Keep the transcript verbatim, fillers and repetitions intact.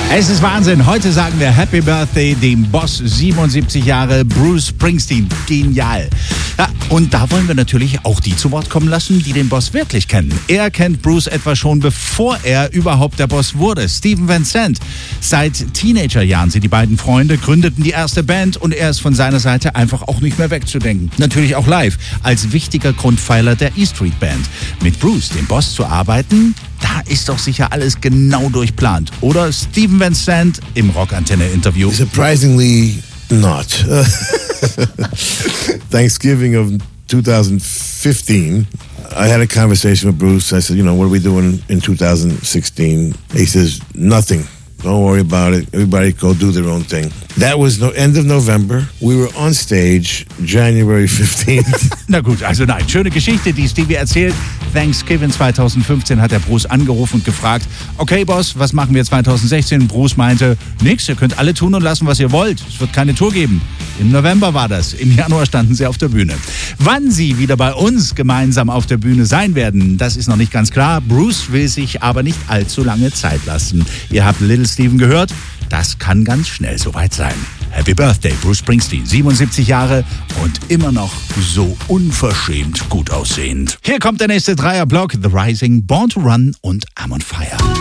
Es ist Wahnsinn. Heute sagen wir Happy Birthday dem Boss, siebenundsiebzig Jahre, Bruce Springsteen. Genial. Ja, und da wollen wir natürlich auch die zu Wort kommen lassen, die den Boss wirklich kennen. Er kennt Bruce etwa schon, bevor er überhaupt der Boss wurde. Steven Van Zandt. Seit Teenagerjahren sind die beiden Freunde, gründeten die erste Band und er ist von seiner Seite einfach auch nicht mehr wegzudenken. Natürlich auch live, als wichtiger Grundpfeiler der E Street Band. Mit Bruce, dem Boss, zu arbeiten, da ist doch sicher alles genau durchplant. Oder Steven Van Zandt im Rockantenne-Interview. Surprisingly not. Thanksgiving of two thousand fifteen, I had a conversation with Bruce. I said, you know, what are we doing in two thousand sixteen? He says, nothing. Don't worry about it. Everybody go do their own thing. That was no end of November. We were on stage January fifteenth. Na gut, also nein, schöne Geschichte, die Stevie erzählt. Thanksgiving zwanzig fünfzehn hat der Bruce angerufen und gefragt, okay Boss, was machen wir zwanzig sechzehn? Bruce meinte, nix, ihr könnt alle tun und lassen, was ihr wollt. Es wird keine Tour geben. Im November war das. Im Januar standen sie auf der Bühne. Wann sie wieder bei uns gemeinsam auf der Bühne sein werden, das ist noch nicht ganz klar. Bruce will sich aber nicht allzu lange Zeit lassen. Ihr habt Little Steven gehört, das kann ganz schnell soweit sein. Happy Birthday, Bruce Springsteen, siebenundsiebzig Jahre und immer noch so unverschämt gut aussehend. Hier kommt der nächste Dreierblock, The Rising, Born to Run und I'm on Fire.